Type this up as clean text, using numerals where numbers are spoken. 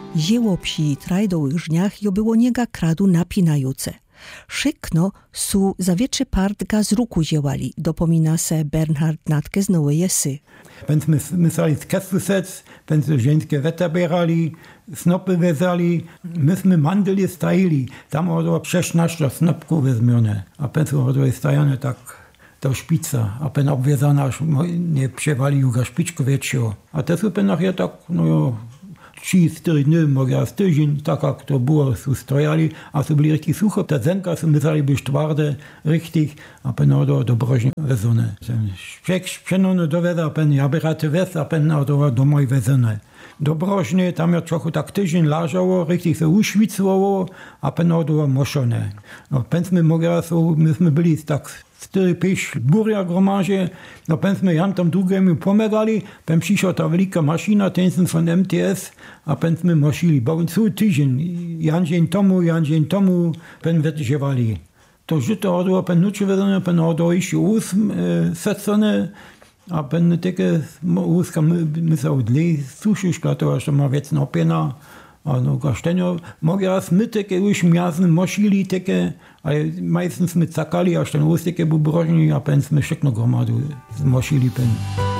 Dzieło przy trajdowych żniach jo było niega kradu napinajuce. Szykno su zawieczy partga z ruku dziełali, dopomina se Bernhard Natke z Nowej Jesy. Będziemy myśleli z kestu sec, będziemy żeńskie weta bierali, snopy vezali, myśmy mandeli stajili, tam odo 16 snopków wezmione, a będziemy odo stajane tak do szpica, a pen obwiązana, aż nie przewali juga szpiczku wieczio. A te są nachher tak, no 3-4 dni, może z tydzień, tak jak to było, su stojali, a su byli richtig suche. Te zenka su myśleli być twarde, richtig, a pen odo do brożni wezone. Szpek szpenony doweza, a pen jaberaty wez, a pen odo do moj wezone. Do brożni, tam ja trochę tak tydzień lażało, richtig se uszwicowało, a pen odo moszone. No, pensmy mogli, myśmy byli tak 4-5 burja gromaže, no pensme Jan tam drugiemu pomerali, pen přišla ta velika mašina, ten jsem von MTS, a pen jsme mošili. Bo co tydzień, Jan dzień tomu, pen wytrzewali. To żyto odło, pen nuczy wezone, pen odło jeszcze secone, a pen takie úzka my se odli, suszysz, to aż to ma wiecna opiena, a no kasztenio, mogę raz my takie już miasne mošili, takie, ale meistens my cakali, aż ten úz takie był brożni, a pen jsme všechno gromadu mošili pen.